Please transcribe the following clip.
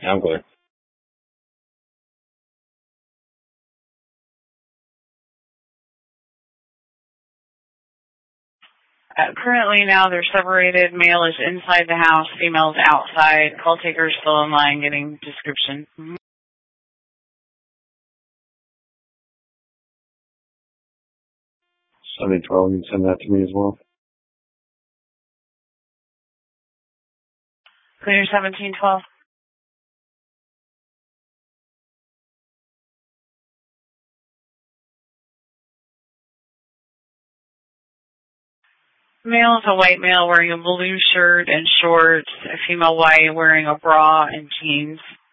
I'm clear. Currently now they're separated. Male is inside the house, female is outside. Call taker is still in line getting description. 7012, you can send that to me as well. Clear 1712. Male is a white male wearing a blue shirt and shorts. A female white wearing a bra and jeans.